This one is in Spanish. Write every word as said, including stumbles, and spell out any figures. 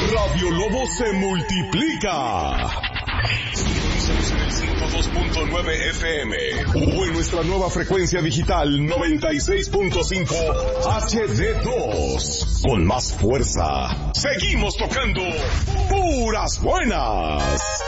Radio Lobo se multiplica. Sintonízanos en el ciento dos punto nueve F M o en nuestra nueva frecuencia digital noventa y seis punto cinco H D dos. Con más fuerza, seguimos tocando puras buenas.